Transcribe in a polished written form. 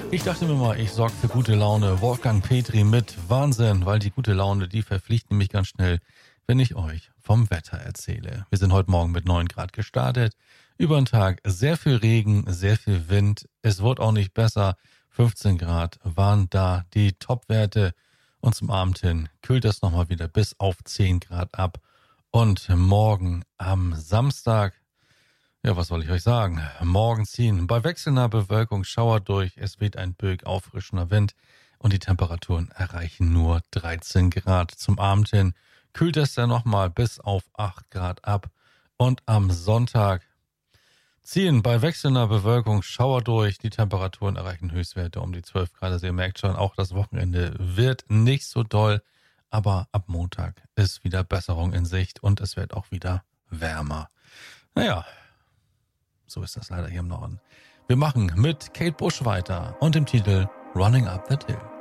Ich dachte mir mal, ich sorge für gute Laune. Wolfgang Petri mit Wahnsinn, weil die gute Laune, die verfliegt nämlich ganz schnell, wenn ich euch vom Wetter erzähle. Wir sind heute Morgen mit 9 Grad gestartet. Über den Tag sehr viel Regen, sehr viel Wind. Es wurde auch nicht besser. 15 Grad waren da die Topwerte. Und zum Abend hin kühlt es nochmal wieder bis auf 10 Grad ab. Und morgen am Samstag, ja, was soll ich euch sagen? Morgen ziehen bei wechselnder Bewölkung Schauer durch. Es weht ein Böig auffrischender Wind und die Temperaturen erreichen nur 13 Grad. Zum Abend hin kühlt es dann nochmal bis auf 8 Grad ab. Und am Sonntag ziehen bei wechselnder Bewölkung Schauer durch. Die Temperaturen erreichen Höchstwerte um die 12 Grad. Also ihr merkt schon, auch das Wochenende wird nicht so doll. Aber ab Montag ist wieder Besserung in Sicht und es wird auch wieder wärmer. Naja, so ist das leider hier im Norden. Wir machen mit Kate Bush weiter und dem Titel Running Up That Hill.